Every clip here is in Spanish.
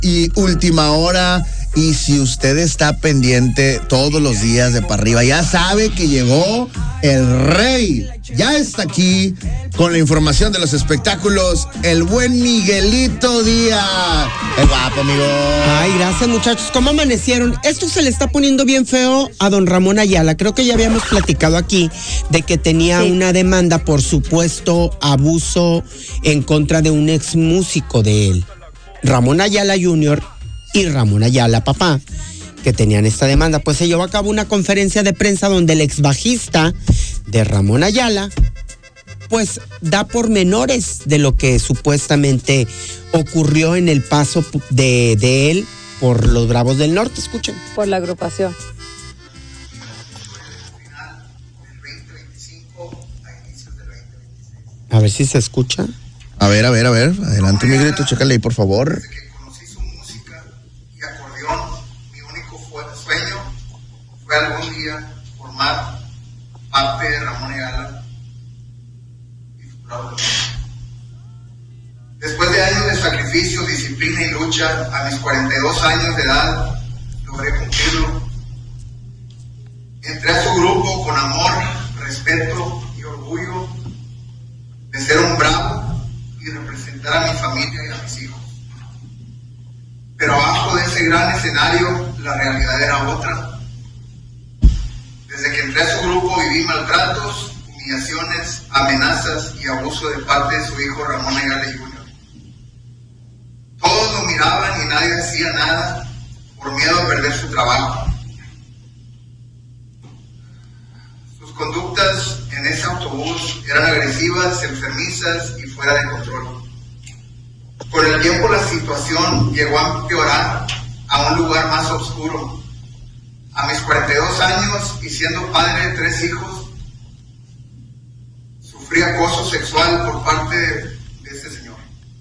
y última hora. Y si usted está pendiente todos los días de para arriba, ya sabe que llegó el rey. Ya está aquí con la información de los espectáculos, el buen Miguelito Díaz. El guapo, amigo. Ay, gracias, muchachos. ¿Cómo amanecieron? Esto se le está poniendo bien feo a don Ramón Ayala. Creo que ya habíamos platicado aquí de que tenía una demanda por supuesto abuso en contra de un ex músico de él, Ramón Ayala Jr. y Ramón Ayala papá, que tenían esta demanda. Pues se llevó a cabo una conferencia de prensa donde el ex bajista de Ramón Ayala pues da pormenores de lo que supuestamente ocurrió en el paso de él por los Bravos del Norte. Escuchen. Por la agrupación. A ver si se escucha. A ver. Adelante, Miguelito, chécale ahí, por favor. Fue algún día formar parte de Ramón Ayala y su Bravo. Después de años de sacrificio, disciplina y lucha, a mis 42 años de edad, logré cumplirlo. Entré a su grupo con amor, respeto y orgullo de ser un bravo y representar a mi familia y a mis hijos. Pero abajo de ese gran escenario, la realidad era otra. Desde que entré a su grupo viví maltratos, humillaciones, amenazas y abuso de parte de su hijo Ramón Ayala Jr. Todos lo miraban y nadie hacía nada por miedo a perder su trabajo. Sus conductas en ese autobús eran agresivas, enfermizas y fuera de control. Con el tiempo la situación llegó a empeorar a un lugar más oscuro. A mis 42 años y siendo padre de 3 hijos, sufrí acoso sexual por parte de este señor.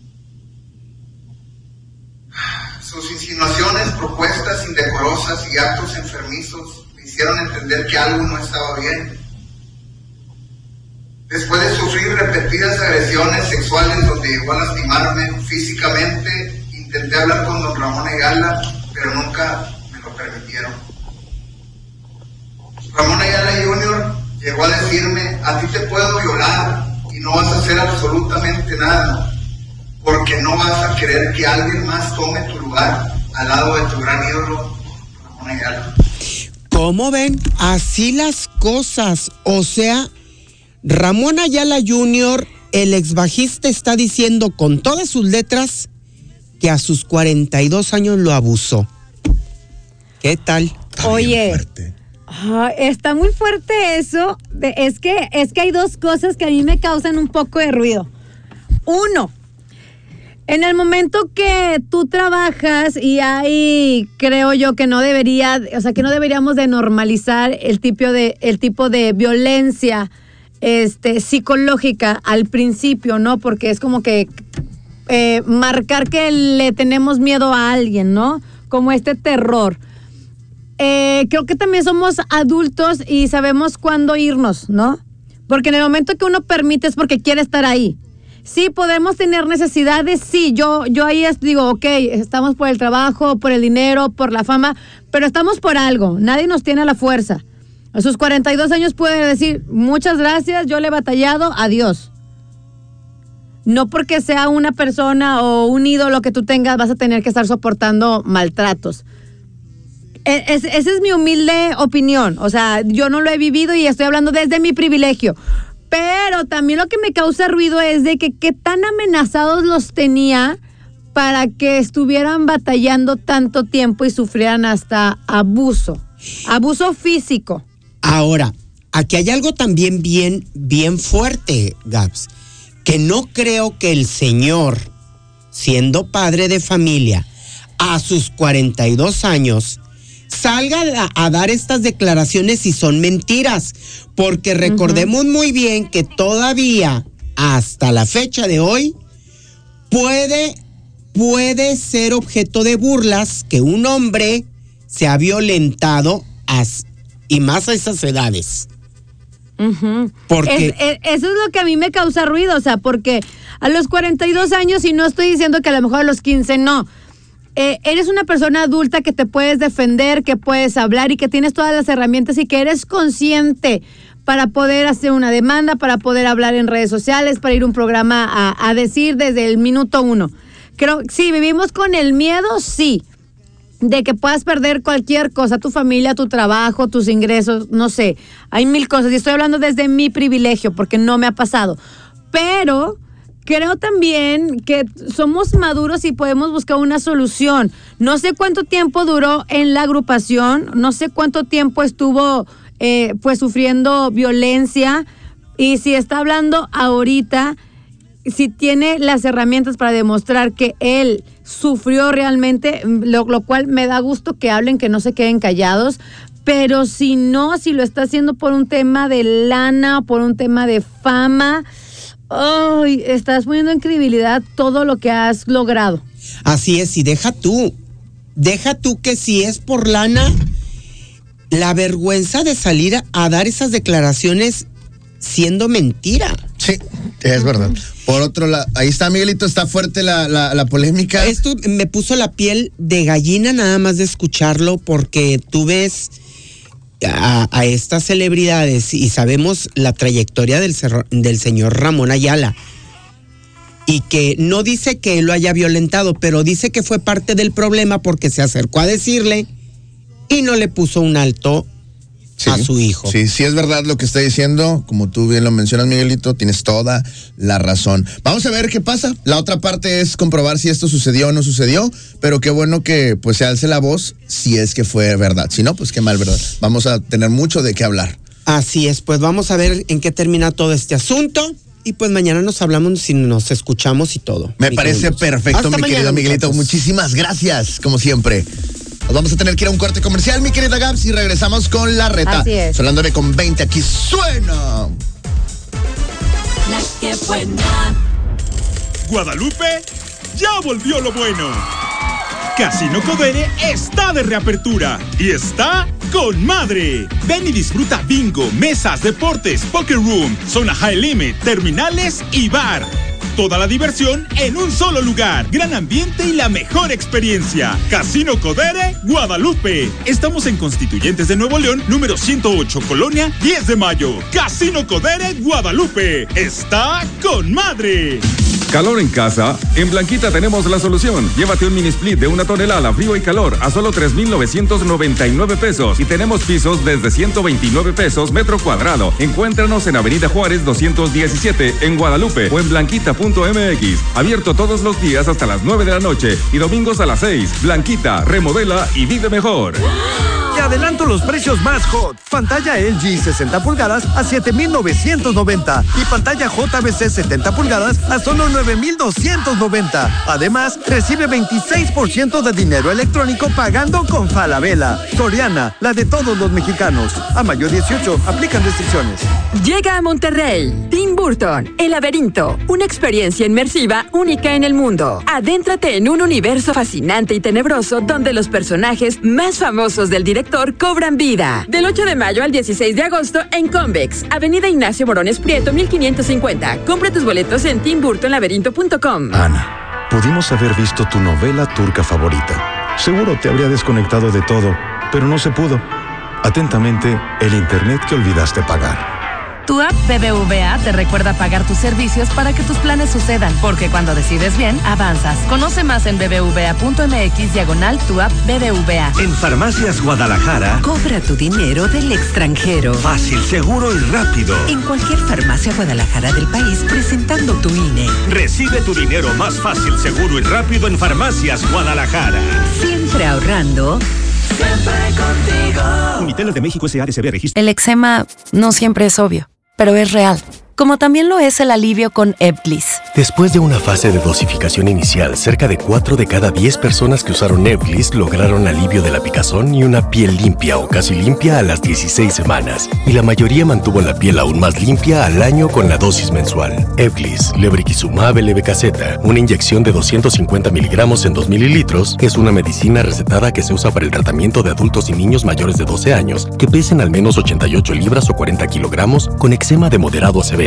Sus insinuaciones, propuestas indecorosas y actos enfermizos me hicieron entender que algo no estaba bien. Después de sufrir repetidas agresiones sexuales donde llegó a lastimarme físicamente, intenté hablar con don Ramón Ayala, pero nunca me lo permitieron. Ramón Ayala Jr. llegó a decirme: a ti te puedo violar y no vas a hacer absolutamente nada, porque no vas a querer que alguien más tome tu lugar al lado de tu gran ídolo, Ramón Ayala. ¿Cómo ven? Así las cosas. O sea, Ramón Ayala Jr., el ex bajista, está diciendo con todas sus letras que a sus 42 años lo abusó. ¿Qué tal? Oye, está muy fuerte eso. Es que hay dos cosas que a mí me causan un poco de ruido. Uno, en el momento que tú trabajas, y ahí creo yo que no deberíamos de normalizar el tipo de violencia psicológica al principio, ¿no? Porque es como que marcar que le tenemos miedo a alguien, ¿no? Como este terror. Creo que también somos adultos y sabemos cuándo irnos, ¿no? Porque en el momento que uno permite es porque quiere estar ahí. Sí, podemos tener necesidades, sí, yo ahí digo, ok, estamos por el trabajo, por el dinero, por la fama, pero estamos por algo, nadie nos tiene a la fuerza. A sus 42 años puede decir, muchas gracias, yo le he batallado, adiós. No porque sea una persona o un ídolo que tú tengas, vas a tener que estar soportando maltratos. Esa es mi humilde opinión. O sea, yo no lo he vivido y estoy hablando desde mi privilegio. Pero también lo que me causa ruido es de que qué tan amenazados los tenía para que estuvieran batallando tanto tiempo y sufrieran hasta abuso físico. Ahora, aquí hay algo también bien fuerte, Gabs, que no creo que el señor, siendo padre de familia, a sus 42 años, salga a dar estas declaraciones si son mentiras, porque recordemos muy bien que todavía, hasta la fecha de hoy, puede ser objeto de burlas que un hombre se ha violentado y más a esas edades. Porque eso es lo que a mí me causa ruido, o sea, porque a los 42 años, y no estoy diciendo que a lo mejor a los 15 no, eres una persona adulta que te puedes defender, que puedes hablar y que tienes todas las herramientas y que eres consciente para poder hacer una demanda, para poder hablar en redes sociales, para ir a un programa a decir desde el minuto 1. Creo, sí, vivimos con el miedo, sí, de que puedas perder cualquier cosa, tu familia, tu trabajo, tus ingresos, no sé, hay mil cosas. Y estoy hablando desde mi privilegio, porque no me ha pasado. Pero creo también que somos maduros y podemos buscar una solución. No sé cuánto tiempo duró en la agrupación, no sé cuánto tiempo estuvo pues sufriendo violencia, y si está hablando ahorita, si tiene las herramientas para demostrar que él sufrió realmente, lo cual me da gusto que hablen, que no se queden callados. Pero si no, si lo está haciendo por un tema de lana, por un tema de fama, estás poniendo en credibilidad todo lo que has logrado. Así es, y deja tú que si es por lana, la vergüenza de salir a dar esas declaraciones siendo mentira. Sí, es verdad. Por otro lado, ahí está, Miguelito, está fuerte la polémica. Esto me puso la piel de gallina nada más de escucharlo, porque tú ves a estas celebridades y sabemos la trayectoria del señor Ramón Ayala, y que no dice que él lo haya violentado, pero dice que fue parte del problema porque se acercó a decirle y no le puso un alto a su hijo. Sí, sí es verdad lo que está diciendo, como tú bien lo mencionas, Miguelito, tienes toda la razón. Vamos a ver qué pasa. La otra parte es comprobar si esto sucedió o no sucedió, pero qué bueno que pues se alce la voz si es que fue verdad. Si no, pues qué mal, ¿verdad? Vamos a tener mucho de qué hablar. Así es, pues vamos a ver en qué termina todo este asunto. Y pues mañana nos hablamos, si nos escuchamos y todo. Me parece perfecto, mi querido Miguelito. Muchachos. Muchísimas gracias, como siempre. Nos vamos a tener que ir a un corte comercial, mi querida Gabs, y regresamos con la reta. Así es. Sonándole con 20, aquí suena. La que buena. Guadalupe, ya volvió lo bueno. Casino Codere está de reapertura y está con madre. Ven y disfruta bingo, mesas, deportes, poker room, zona high limit, terminales y bar. Toda la diversión en un solo lugar. Gran ambiente y la mejor experiencia. Casino Codere, Guadalupe. Estamos en Constituyentes de Nuevo León, número 108, Colonia 10 de Mayo. Casino Codere, Guadalupe. Está con madre. ¿Calor en casa? En Blanquita tenemos la solución. Llévate un mini split de 1 tonelada, frío y calor, a solo 3,999 pesos. Y tenemos pisos desde 129 pesos metro cuadrado. Encuéntranos en Avenida Juárez 217, en Guadalupe, o en blanquita.mx. Abierto todos los días hasta las 9 de la noche y domingos a las 6. Blanquita, remodela y vive mejor. Te adelanto los precios más hot. Pantalla LG 60 pulgadas a 7,990 y pantalla JBC 70 pulgadas a solo 9,290. Además, recibe 26% de dinero electrónico pagando con Falabella. Soriana, la de todos los mexicanos. A mayo 18, aplican restricciones. Llega a Monterrey Tim Burton, El Laberinto, una experiencia inmersiva única en el mundo. Adéntrate en un universo fascinante y tenebroso donde los personajes más famosos del director cobran vida. Del 8 de mayo al 16 de agosto en Convex, Avenida Ignacio Morones Prieto, 1550. Compra tus boletos en timburtonlaberinto.com. Ana, pudimos haber visto tu novela turca favorita. Seguro te habría desconectado de todo, pero no se pudo. Atentamente, el internet que olvidaste pagar. Tu app BBVA te recuerda pagar tus servicios para que tus planes sucedan, porque cuando decides bien, avanzas. Conoce más en bbva.mx/tu app BBVA. En Farmacias Guadalajara, cobra tu dinero del extranjero. Fácil, seguro y rápido. En cualquier farmacia Guadalajara del país, presentando tu INE. Recibe tu dinero más fácil, seguro y rápido en Farmacias Guadalajara. Siempre ahorrando. Siempre contigo. Uniteles de México S.A.D.C.B. Registro. El eczema no siempre es obvio, pero es real. Como también lo es el alivio con Ebglyss. Después de una fase de dosificación inicial, cerca de 4 de cada 10 personas que usaron Ebglyss lograron alivio de la picazón y una piel limpia o casi limpia a las 16 semanas. Y la mayoría mantuvo la piel aún más limpia al año con la dosis mensual. Ebglyss, lebrikizumab LBKZ, una inyección de 250 miligramos en 2 mililitros, es una medicina recetada que se usa para el tratamiento de adultos y niños mayores de 12 años que pesen al menos 88 libras o 40 kilogramos con eczema de moderado a severo.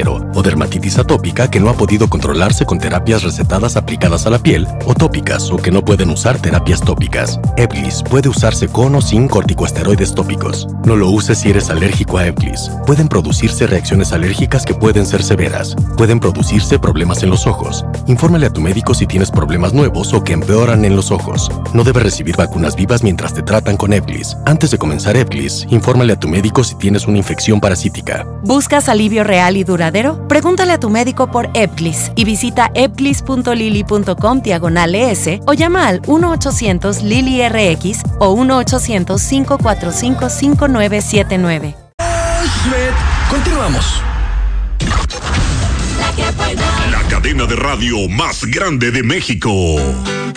severo o dermatitis atópica que no ha podido controlarse con terapias recetadas aplicadas a la piel o tópicas o que no pueden usar terapias tópicas. Ebglyss puede usarse con o sin corticosteroides tópicos. No lo uses si eres alérgico a Ebglyss. Pueden producirse reacciones alérgicas que pueden ser severas. Pueden producirse problemas en los ojos. Infórmale a tu médico si tienes problemas nuevos o que empeoran en los ojos. No debes recibir vacunas vivas mientras te tratan con Ebglyss. Antes de comenzar Ebglyss, infórmale a tu médico si tienes una infección parasítica. ¿Buscas alivio real y duradero? Pregúntale a tu médico por Ebglyss y visita ebglyss.lily.com/ES o llama al 1-800-LILY-RX o 1-800-545-5979. Continuamos. La cadena de radio más grande de México.